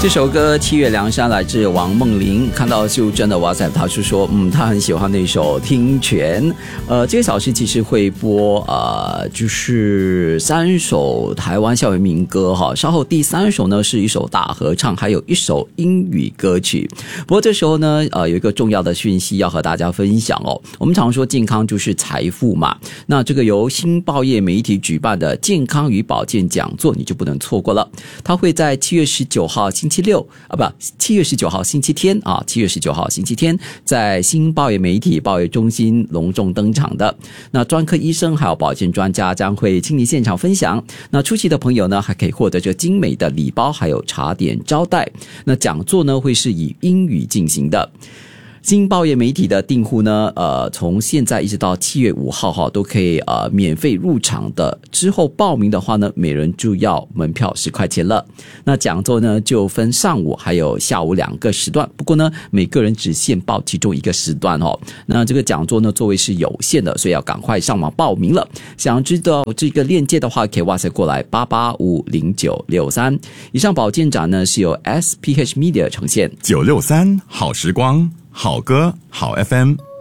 这首歌《七月凉山》来自王梦玲。看到秀珍的 WhatsApp， 他是说，他很喜欢那首《听泉》。这个小时其实会播就是3首台湾校园民歌哈。稍后第3首呢是一首大合唱，还有一首英语歌曲。不过这时候呢，有一个重要的讯息要和大家分享哦。我们常说健康就是财富嘛，那这个由新报业媒体举办的健康与保健讲座，你就不能错过了。它会在7月19号星期六7月19号星期天7月19号星期天在新报业媒体报业中心隆重登场的。那专科医生还有保健专家将会亲临现场分享。那出席的朋友呢，还可以获得这精美的礼包还有茶点招待。那讲座呢会是以英语进行的。新报业媒体的订户呢，从现在一直到7月5号都可以免费入场的。之后报名的话呢，每人就要门票10块钱了。那讲座呢就分上午还有下午2个时段，不过呢每个人只限报其中一个时段哦。那这个讲座呢座位是有限的，所以要赶快上网报名了。想要知道这个链接的话，可以 WhatsApp 过来8850963。以上保健展呢是由 SPH Media 呈现。 963好时光。好歌好 FM。